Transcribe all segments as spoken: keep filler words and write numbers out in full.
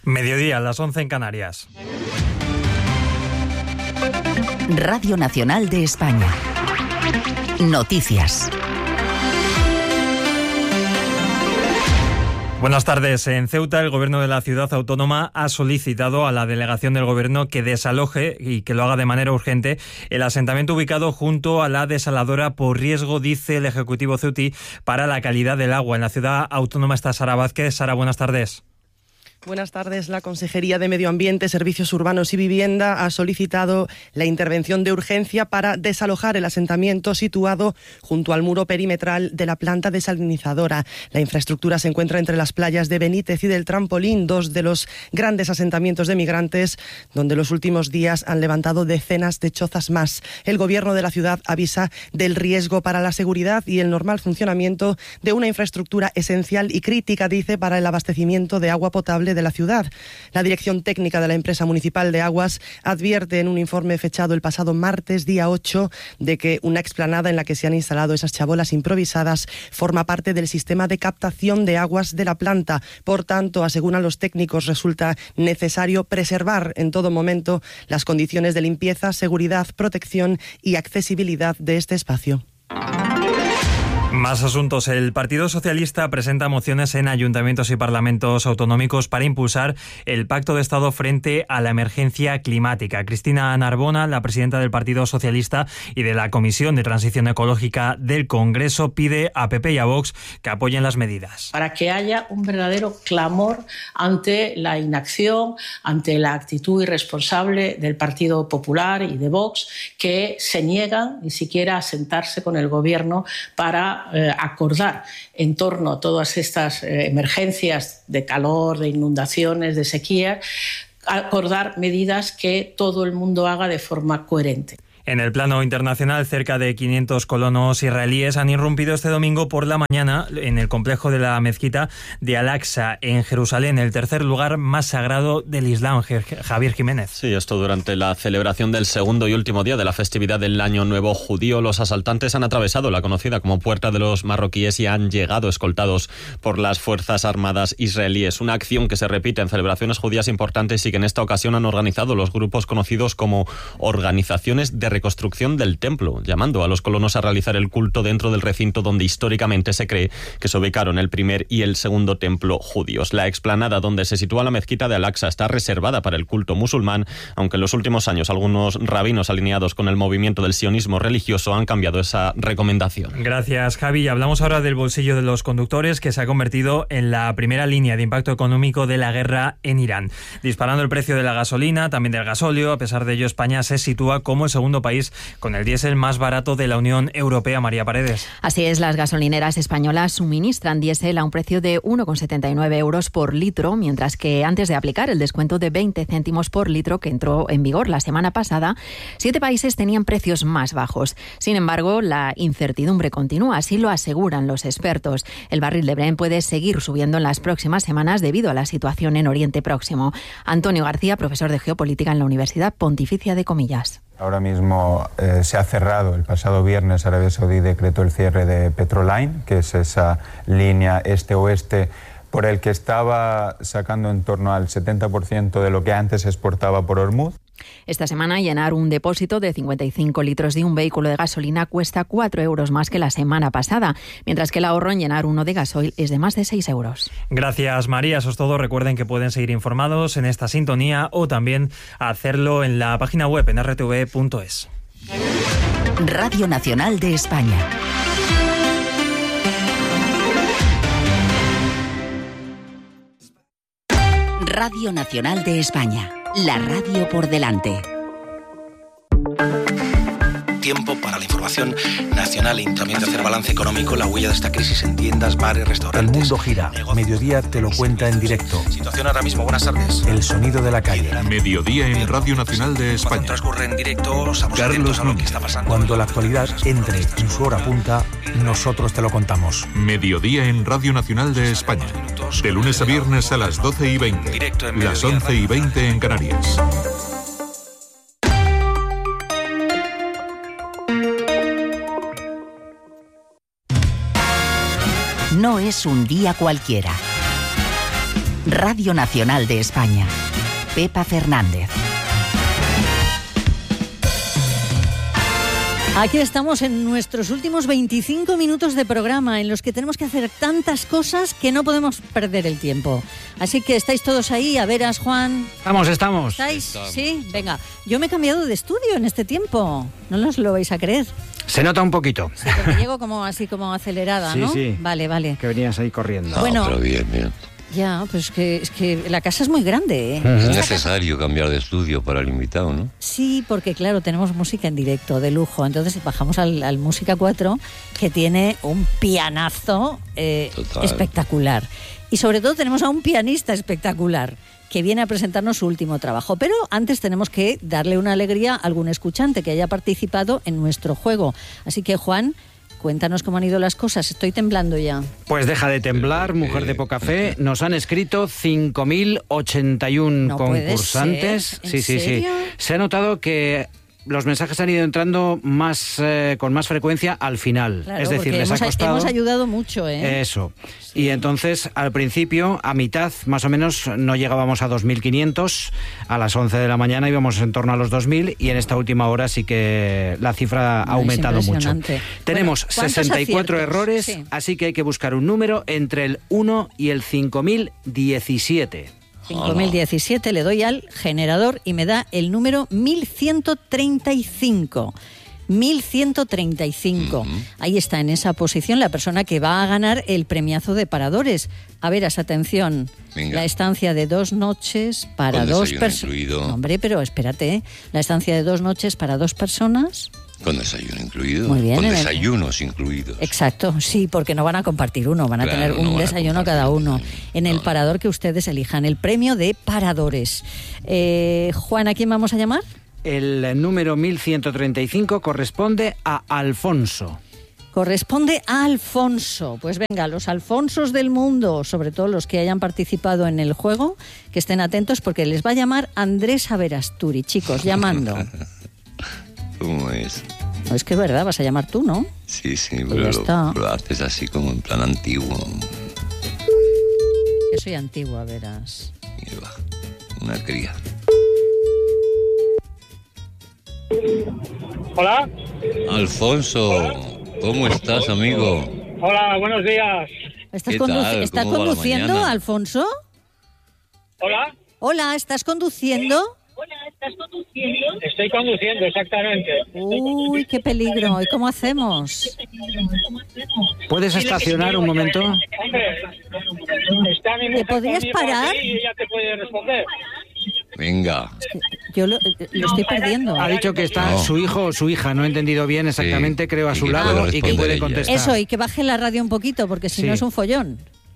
Mediodía, a las once en Canarias. Radio Nacional de España. Noticias. Buenas tardes. En Ceuta, el Gobierno de la ciudad autónoma ha solicitado a la delegación del Gobierno que desaloje y que lo haga de manera urgente el asentamiento ubicado junto a la desaladora por riesgo, dice el Ejecutivo ceutí, para la calidad del agua. En la ciudad autónoma está Sara Vázquez. Sara, buenas tardes. Buenas tardes. La Consejería de Medio Ambiente, Servicios Urbanos y Vivienda ha solicitado la intervención de urgencia para desalojar el asentamiento situado junto al muro perimetral de la planta desalinizadora. La infraestructura se encuentra entre las playas de Benítez y del Trampolín, dos de los grandes asentamientos de migrantes donde los últimos días han levantado decenas de chozas más. El Gobierno de la ciudad avisa del riesgo para la seguridad y el normal funcionamiento de una infraestructura esencial y crítica, dice, para el abastecimiento de agua potable de la ciudad. La Dirección Técnica de la Empresa Municipal de Aguas advierte en un informe fechado el pasado martes, día ocho, de que una explanada en la que se han instalado esas chabolas improvisadas forma parte del sistema de captación de aguas de la planta. Por tanto, aseguran los técnicos, resulta necesario preservar en todo momento las condiciones de limpieza, seguridad, protección y accesibilidad de este espacio. Más asuntos. El Partido Socialista presenta mociones en ayuntamientos y parlamentos autonómicos para impulsar el Pacto de Estado frente a la emergencia climática. Cristina Narbona, la presidenta del Partido Socialista y de la Comisión de Transición Ecológica del Congreso, pide a P P y a Vox que apoyen las medidas. Para que haya un verdadero clamor ante la inacción, ante la actitud irresponsable del Partido Popular y de Vox, que se niegan ni siquiera a sentarse con el Gobierno para Eh, acordar en torno a todas estas eh, emergencias de calor, de inundaciones, de sequía, acordar medidas que todo el mundo haga de forma coherente. En el plano internacional, cerca de quinientos colonos israelíes han irrumpido este domingo por la mañana en el complejo de la mezquita de Al-Aqsa, en Jerusalén, el tercer lugar más sagrado del Islam. Javier Jiménez. Sí, esto durante la celebración del segundo y último día de la festividad del Año Nuevo Judío. Los asaltantes han atravesado la conocida como Puerta de los Marroquíes y han llegado escoltados por las Fuerzas Armadas israelíes. Una acción que se repite en celebraciones judías importantes y que en esta ocasión han organizado los grupos conocidos como organizaciones de reconstrucción del templo, llamando a los colonos a realizar el culto dentro del recinto donde históricamente se cree que se ubicaron el primer y el segundo templo judíos. La explanada donde se sitúa la mezquita de Al-Aqsa está reservada para el culto musulmán, aunque en los últimos años algunos rabinos alineados con el movimiento del sionismo religioso han cambiado esa recomendación. Gracias, Javi. Hablamos ahora del bolsillo de los conductores, que se ha convertido en la primera línea de impacto económico de la guerra en Irán. Disparando el precio de la gasolina, también del gasóleo, a pesar de ello España se sitúa como el segundo país con el diésel más barato de la Unión Europea. María Paredes. Así es, las gasolineras españolas suministran diésel a un precio de uno con setenta y nueve euros por litro, mientras que antes de aplicar el descuento de veinte céntimos por litro que entró en vigor la semana pasada, siete países tenían precios más bajos. Sin embargo, la incertidumbre continúa, así lo aseguran los expertos. El barril de Brent puede seguir subiendo en las próximas semanas debido a la situación en Oriente Próximo. Antonio García, profesor de Geopolítica en la Universidad Pontificia de Comillas. Ahora mismo eh, se ha cerrado, el pasado viernes Arabia Saudí decretó el cierre de Petroline, que es esa línea este-oeste por el que estaba sacando en torno al setenta por ciento de lo que antes exportaba por Hormuz. Esta semana llenar un depósito de cincuenta y cinco litros de un vehículo de gasolina cuesta cuatro euros más que la semana pasada, mientras que el ahorro en llenar uno de gasoil es de más de seis euros. Gracias, María. Eso es todo. Recuerden que pueden seguir informados en esta sintonía o también hacerlo en la página web en r t v punto es. Radio Nacional de España. Radio Nacional de España. La radio por delante. Tiempo para la información nacional y también de hacer balance económico, la huella de esta crisis en tiendas, bares, restaurantes. El mundo gira. Negocios. Mediodía te lo cuenta en directo. Situación ahora mismo. Buenas tardes. El sonido de la calle. Mediodía en Radio Nacional de España. Cuando transcurre en directo, estamos atentos a lo que está pasando. Cuando la actualidad entre en su hora punta, nosotros te lo contamos. Mediodía en Radio Nacional de España. De lunes a viernes a las doce y veinte. Las once y veinte en Canarias. No es un día cualquiera. Radio Nacional de España. Pepa Fernández. Aquí estamos en nuestros últimos veinticinco minutos de programa en los que tenemos que hacer tantas cosas que no podemos perder el tiempo. Así que estáis todos ahí, a veras, Juan. Estamos, estamos. ¿Estáis? Estamos. Sí, venga. Yo me he cambiado de estudio en este tiempo. No os lo vais a creer. Se nota un poquito. Sí, porque llego como así como acelerada, sí, ¿no? Sí, Vale, vale. Que venías ahí corriendo. No, bueno, pero bien, bien. Ya, pues es que, es que la casa es muy grande, ¿eh? Es necesario cambiar de estudio para el invitado, ¿no? Sí, porque claro, tenemos música en directo, de lujo. Entonces bajamos al, al Música cuatro, que tiene un pianazo eh, espectacular. Y sobre todo tenemos a un pianista espectacular, que viene a presentarnos su último trabajo. Pero antes tenemos que darle una alegría a algún escuchante que haya participado en nuestro juego. Así que, Juan, cuéntanos cómo han ido las cosas. Estoy temblando ya. Pues deja de temblar, mujer de poca fe. Nos han escrito cinco mil ochenta y uno no concursantes. ¿En sí, sí, serio? sí. Se ha notado que los mensajes han ido entrando más eh, con más frecuencia al final. Claro, es decir, les hemos, ha costado... hemos ayudado mucho, ¿eh? Eso. Sí. Y entonces, al principio, a mitad, más o menos, no llegábamos a dos mil quinientos. A las once de la mañana íbamos en torno a los dos mil, y en esta última hora sí que la cifra ha aumentado mucho. Tenemos bueno, sesenta y cuatro aciertos? errores, sí. Así que hay que buscar un número entre el uno y el cinco mil diecisiete. cinco mil diecisiete, le doy al generador y me da el número mil ciento treinta y cinco. mil ciento treinta y cinco. Uh-huh. Ahí está, en esa posición, la persona que va a ganar el premiazo de Paradores. A ver, atención. Venga. La estancia de dos noches para Con dos personas. Hombre, pero espérate, ¿eh? La estancia de dos noches para dos personas. Con desayuno incluido. Muy bien, Con el... desayunos incluidos. Exacto, sí, porque no van a compartir uno, van a claro, tener un no desayuno cada uno. En el no, parador que ustedes elijan, el premio de Paradores. Eh, Juan, ¿a quién vamos a llamar? El número mil ciento treinta y cinco corresponde a Alfonso. Corresponde a Alfonso. Pues venga, los Alfonsos del mundo, sobre todo los que hayan participado en el juego, que estén atentos porque les va a llamar Andrés Averasturi. Chicos, llamando. ¿Cómo es? No, es que es verdad, vas a llamar tú, ¿no? Sí, sí, pues pero lo, lo haces así como en plan antiguo. Yo soy antigua, verás. Mira, una cría. Hola. Alfonso, ¿cómo estás, amigo? Hola, buenos días. ¿Estás, conduci- ¿estás conduciendo, Alfonso? Hola. Hola, ¿estás conduciendo? Hola, ¿estás conduciendo? Estoy conduciendo, exactamente. Uy, qué peligro. ¿Y cómo hacemos? ¿Puedes estacionar un momento? Hombre, está mi mujer ¿te podrías parar? Y ella te puede responder. Venga. Yo lo, lo estoy perdiendo. Ha dicho que está no. su hijo o su hija, no he entendido bien exactamente, sí, creo, a su lado y que puede contestar. Eso, y que baje la radio un poquito, porque si sí. no es un follón.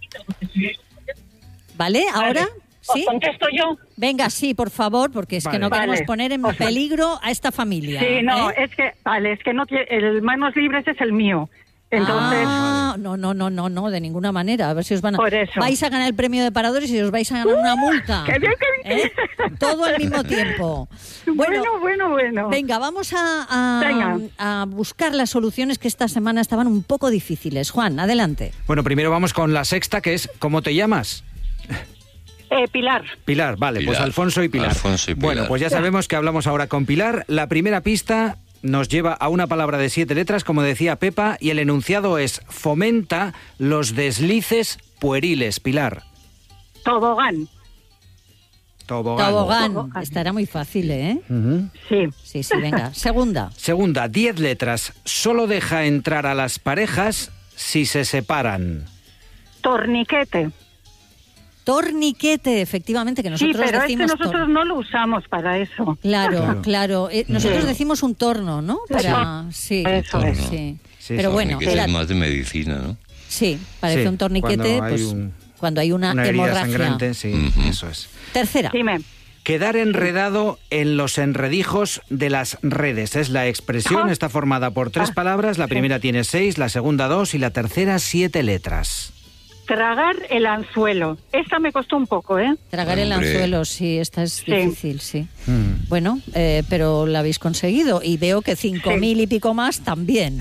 ¿Vale? ¿Ahora? ¿Sí? ¿Contesto yo? Venga, sí, por favor, porque es vale. que no queremos vale. poner en peligro a esta familia. Sí, no, ¿eh? es que, vale, es que no el manos libres es el mío. Entonces, ah, no, no, no, no, no, de ninguna manera. A ver si os van a... Por eso. Vais a ganar el premio de Paradores y os vais a ganar una multa. ¡Qué bien, qué bien! ¿Eh? Todo al mismo tiempo. Bueno, bueno, bueno. bueno. Venga, vamos a, a, venga. a buscar las soluciones que esta semana estaban un poco difíciles. Juan, adelante. Bueno, primero vamos con la sexta, que es ¿cómo te llamas? Eh, Pilar. Pilar, vale, Pilar. pues Alfonso y Pilar. Alfonso y Pilar. Bueno, pues ya sabemos que hablamos ahora con Pilar. La primera pista nos lleva a una palabra de siete letras, como decía Pepa, y el enunciado es fomenta los deslices pueriles. Pilar. Tobogán. Tobogán. Tobogán. Tobogán. Estará muy fácil, ¿eh? Uh-huh. Sí. Sí, sí, venga. Segunda. Segunda, diez letras. Solo deja entrar a las parejas si se separan. Torniquete. Torniquete, efectivamente, que nosotros sí, pero decimos... es que nosotros tor- no lo usamos para eso. Claro, claro. claro. Eh, nosotros sí. decimos un torno, ¿no? Para... Sí, eso es. Sí. Sí, pero bueno... Era... es más de medicina, ¿no? Sí, parece sí, un torniquete, cuando hay, pues, un, cuando hay una, una hemorragia. sangrante, sí, uh-huh. eso es. Tercera. Dime. Quedar enredado en los enredijos de las redes. Es la expresión, está formada por tres ah, palabras. La primera sí. tiene seis, la segunda dos y la tercera siete letras. tragar el anzuelo. Esta me costó un poco, ¿eh? Tragar el Hombre. anzuelo, sí, esta es Sí. difícil, sí. Mm. Bueno, eh, pero la habéis conseguido y veo que cinco mil Sí. y pico más también.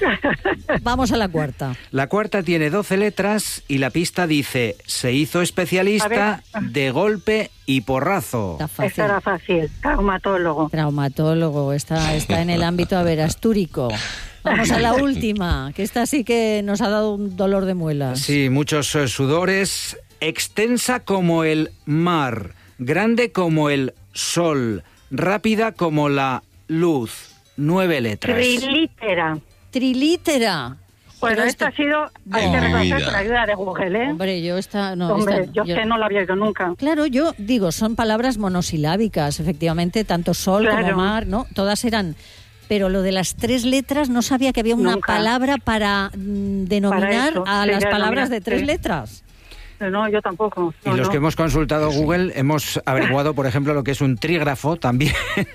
Vamos a la cuarta. La cuarta tiene doce letras y la pista dice: se hizo especialista de golpe y porrazo. Está fácil. Esta era fácil. Traumatólogo. Traumatólogo, está, está en el ámbito averastúrico. Vamos a la última, que esta sí que nos ha dado un dolor de muelas. Sí, muchos eh, sudores. Extensa como el mar, grande como el sol, rápida como la luz. Nueve letras. Trilítera. Trilítera. Bueno, Pero esta esto- ha sido, hay Oh. que Mi reconocer vida. con la ayuda de Google, ¿eh? Hombre, yo esta... No, Hombre, esta- yo, que no la había oído nunca. Claro, yo digo, son palabras monosilábicas, efectivamente, tanto sol Claro. como mar, ¿no? Todas eran... Pero lo de las tres letras, no sabía que había una Nunca. palabra para mm, denominar eso, a sí, las ya palabras denominar, de tres sí. letras. No, yo tampoco. Y No, los no. que hemos consultado Google hemos averiguado, por ejemplo, lo que es un trígrafo también,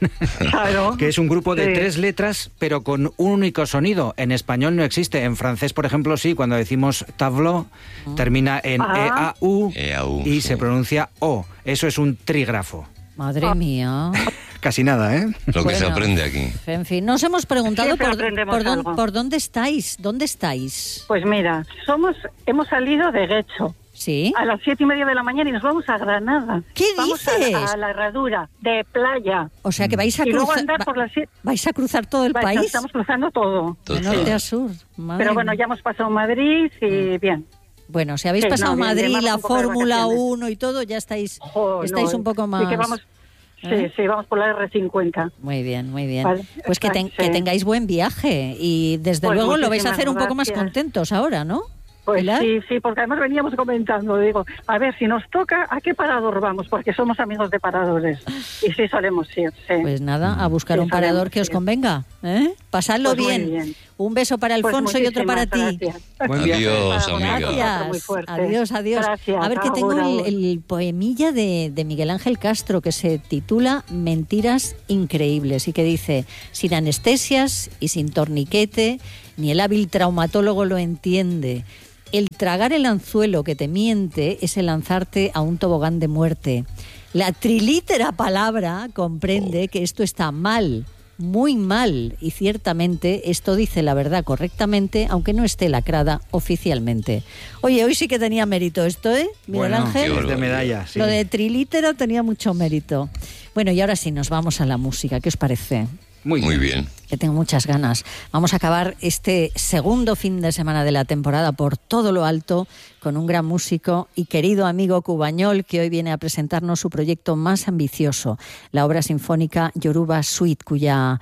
Claro. que es un grupo de Sí. tres letras, pero con un único sonido. En español no existe. En francés, por ejemplo, sí. Cuando decimos tableau, termina en Ah. E A U E A U, y sí. se pronuncia O. Eso es un trígrafo. Madre mía. Casi nada, ¿eh? Lo que se Bueno. aprende aquí. En fin, nos hemos preguntado Siempre por, aprendemos por, dón- algo. por dónde estáis. ¿Dónde estáis? Pues mira, somos, hemos salido de Guecho ¿Sí? a las siete y media de la mañana y nos vamos a Granada. ¿Qué vamos dices? A, a la herradura de playa. O sea que vais a Y luego cruzar... andar va- por las siete- ¿Vais a cruzar todo el Vais- país? Estamos cruzando todo. De Total. norte a sur. Madre Pero bueno, mía. ya hemos pasado Madrid y bien. Bueno, si habéis Sí, pasado no, bien, Madrid, bien, vamos la un poco de Fórmula vacaciones. uno y todo, ya estáis, Oh, estáis no, un poco sí más... que vamos, ¿Eh? sí, sí, vamos por la erre cincuenta. Muy bien, muy bien. Vale, Pues que, está, ten- sí. que tengáis buen viaje y desde Pues luego lo vais a muchísimas hacer un poco más gracias. contentos ahora, ¿no? Pues Pilar. sí, sí, porque además veníamos comentando, digo, a ver, si nos toca, ¿a qué parador vamos? Porque somos amigos de paradores. Y sí solemos ir, sí. Pues nada, a buscar Sí, un parador sabemos, que os sí. convenga. ¿eh? Pasadlo Pues muy bien. bien. Un beso para Pues Alfonso y otro para ti. muchísimas gracias. Buen viaje. Adiós, Para amiga. vosotros, Gracias. muy fuerte. Adiós, adiós. Gracias. A ver que tengo Agur, el, agur. el poemilla de, de Miguel Ángel Castro que se titula Mentiras increíbles y que dice: sin anestesias y sin torniquete, ni el hábil traumatólogo lo entiende. El tragar el anzuelo que te miente es el lanzarte a un tobogán de muerte. La trilítera palabra comprende que esto está mal, muy mal, y ciertamente esto dice la verdad correctamente, aunque no esté lacrada oficialmente. Oye, hoy sí que tenía mérito esto, ¿eh, Miguel Bueno, Ángel? es de medalla, sí. Lo de trilítera tenía mucho mérito. Bueno, y ahora sí, nos vamos a la música. ¿Qué os parece? Muy bien. Muy bien. Que tengo muchas ganas. Vamos a acabar este segundo fin de semana de la temporada por todo lo alto con un gran músico y querido amigo cubañol que hoy viene a presentarnos su proyecto más ambicioso, la obra sinfónica Yoruba Suite, cuya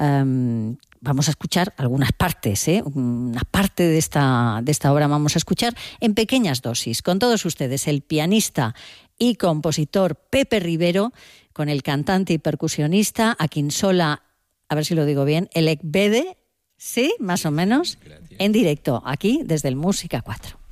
um, vamos a escuchar algunas partes, ¿eh? Una parte de esta, de esta obra vamos a escuchar en pequeñas dosis. Con todos ustedes, el pianista y compositor Pepe Rivero, con el cantante y percusionista Akinsola, a ver si lo digo bien, el Ekbede, sí, más o menos, en directo, aquí desde el Música cuatro.